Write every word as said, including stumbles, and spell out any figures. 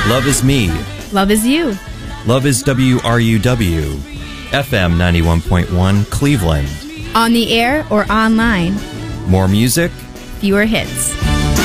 Love is me. Love is you. Love is W R U W. F M ninety-one point one, Cleveland. On the air or online. More music. Fewer hits.